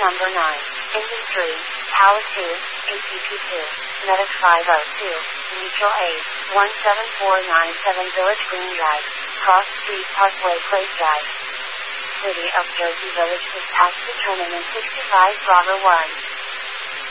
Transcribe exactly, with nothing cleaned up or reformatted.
number nine. Industry, Power two, A T P two, Medic five oh two, Neutral eight, one seven four nine seven Village Green Drive, Cross Street Parkway Place Drive. City of Jersey Village Dispatch Determinant sixty-five Bravo one.